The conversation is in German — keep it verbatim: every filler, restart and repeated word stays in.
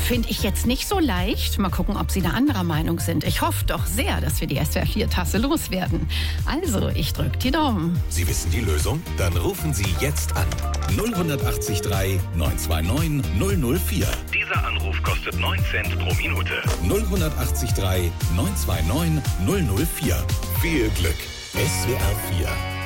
Finde ich jetzt nicht so leicht. Mal gucken, ob Sie da anderer Meinung sind. Ich hoffe doch sehr, dass wir die S W R vier Tasse loswerden. Also, ich drücke die Daumen. Sie wissen die Lösung? Dann rufen Sie jetzt an. null acht drei neun zwei neun null null vier. Dieser Anruf kostet neun Cent pro Minute. null acht drei neun zwei neun null null vier. Viel Glück. S W R vier.